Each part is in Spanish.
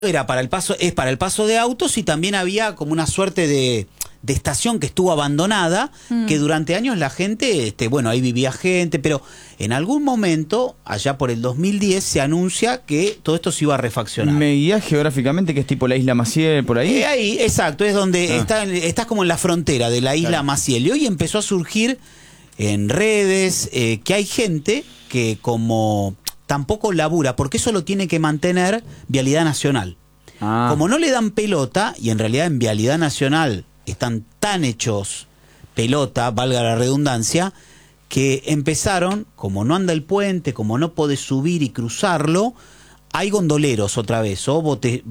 era para el paso, es para el paso de autos, y también había como una suerte de estación que estuvo abandonada, que durante años la gente, bueno, ahí vivía gente, pero en algún momento, allá por el 2010, se anuncia que todo esto se iba a refaccionar. ¿Me guías geográficamente, que es tipo la isla Maciel, por ahí? Ahí, exacto, es donde estás como en la frontera de la isla Maciel, y hoy empezó a surgir en redes que hay gente que como tampoco labura, porque eso lo tiene que mantener Vialidad Nacional. Como no le dan pelota, y en realidad en Vialidad Nacional están tan hechos pelota, valga la redundancia, que empezaron, como no anda el puente, como no podés subir y cruzarlo, hay gondoleros otra vez, o boteros,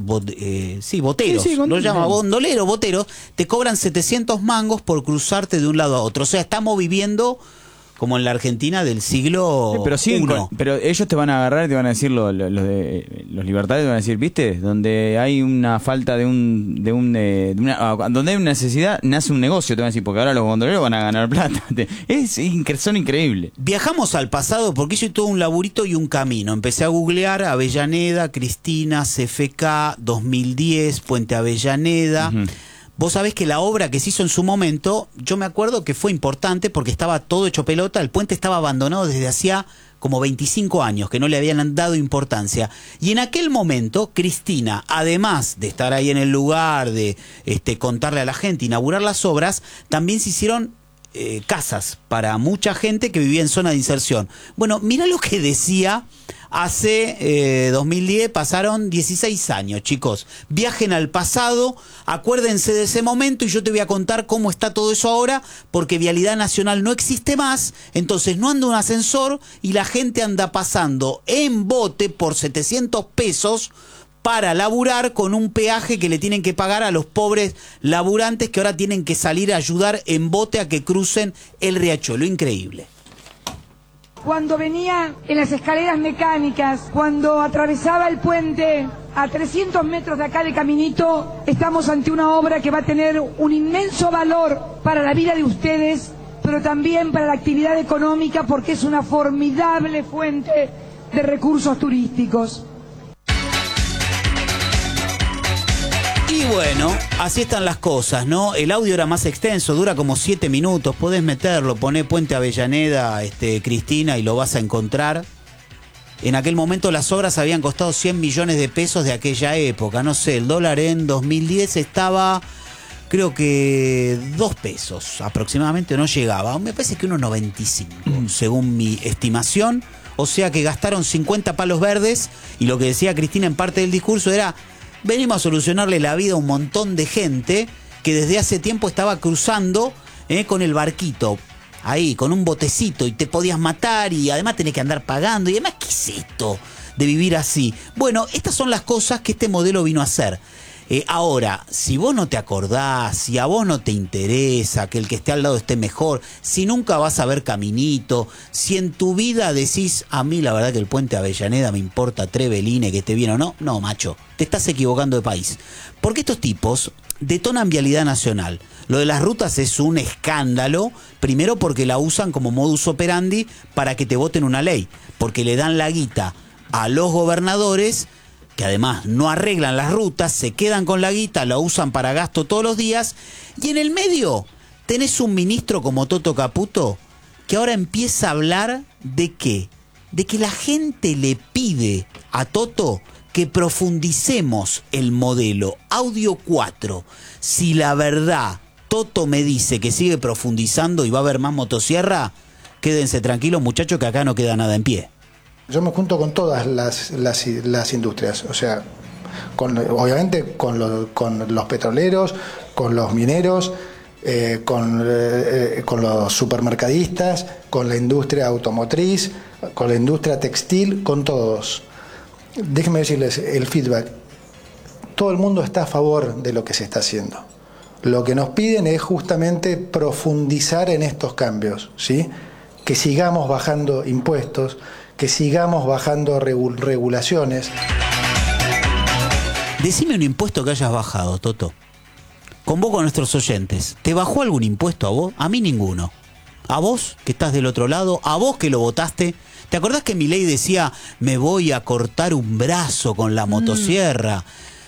lo llama gondoleros, boteros, te cobran 700 mangos por cruzarte de un lado a otro. O sea, estamos viviendo como en la Argentina del siglo I. Pero ellos te van a agarrar y te van a decir, los libertarios te van a decir, ¿viste? Donde hay una falta donde hay una necesidad, nace un negocio, te van a decir, porque ahora los gondoleros van a ganar plata. Son increíbles. Viajamos al pasado porque hice todo un laburito y un camino. Empecé a googlear Avellaneda, Cristina, CFK, 2010, Puente Avellaneda. Vos sabés que la obra que se hizo en su momento, yo me acuerdo que fue importante porque estaba todo hecho pelota, el puente estaba abandonado desde hacía como 25 años, que no le habían dado importancia. Y en aquel momento, Cristina, además de estar ahí en el lugar, de contarle a la gente, inaugurar las obras, también se hicieron casas para mucha gente que vivía en zona de inserción. Bueno, mira lo que decía hace 2010, pasaron 16 años, chicos. Viajen al pasado, acuérdense de ese momento y yo te voy a contar cómo está todo eso ahora, porque Vialidad Nacional no existe más, entonces no anda un ascensor y la gente anda pasando en bote por 700 pesos para laburar, con un peaje que le tienen que pagar a los pobres laburantes que ahora tienen que salir a ayudar en bote a que crucen el riachuelo. Increíble. Cuando venía en las escaleras mecánicas, cuando atravesaba el puente a 300 metros de acá de Caminito, estamos ante una obra que va a tener un inmenso valor para la vida de ustedes, pero también para la actividad económica, porque es una formidable fuente de recursos turísticos. Y bueno, así están las cosas, ¿no? El audio era más extenso, dura como 7 minutos, podés meterlo, poné Puente Avellaneda, Cristina, y lo vas a encontrar. En aquel momento las obras habían costado 100 millones de pesos de aquella época, no sé, el dólar en 2010 estaba, creo que 2 pesos aproximadamente, no llegaba, me parece que 1,95, según mi estimación, o sea que gastaron 50 palos verdes, y lo que decía Cristina en parte del discurso era: venimos a solucionarle la vida a un montón de gente que desde hace tiempo estaba cruzando con el barquito, ahí, con un botecito, y te podías matar y además tenés que andar pagando. Y además, ¿qué es esto de vivir así? Bueno, estas son las cosas que este modelo vino a hacer. Ahora, si vos no te acordás, si a vos no te interesa que el que esté al lado esté mejor, si nunca vas a ver Caminito, si en tu vida decís, a mí la verdad que el Puente Avellaneda me importa Treveline, que esté bien o no, no, macho, te estás equivocando de país. Porque estos tipos detonan Vialidad Nacional. Lo de las rutas es un escándalo, primero porque la usan como modus operandi para que te voten una ley, porque le dan la guita a los gobernadores, que además no arreglan las rutas, se quedan con la guita, la usan para gasto todos los días, y en el medio tenés un ministro como Toto Caputo, que ahora empieza a hablar de ¿qué? De que la gente le pide a Toto que profundicemos el modelo. Audio 4. Si la verdad Toto me dice que sigue profundizando y va a haber más motosierra, quédense tranquilos, muchachos, que acá no queda nada en pie. Yo me junto con todas las industrias, o sea, obviamente con los petroleros, con los mineros, con los supermercadistas, con la industria automotriz, con la industria textil, con todos. Déjenme decirles el feedback. Todo el mundo está a favor de lo que se está haciendo. Lo que nos piden es justamente profundizar en estos cambios, ¿sí? Que sigamos bajando impuestos, que sigamos bajando regulaciones. Decime un impuesto que hayas bajado, Toto. Convoco a nuestros oyentes. ¿Te bajó algún impuesto a vos? A mí ninguno. ¿A vos que estás del otro lado? ¿A vos que lo votaste? ¿Te acordás que Milei decía, me voy a cortar un brazo con la motosierra?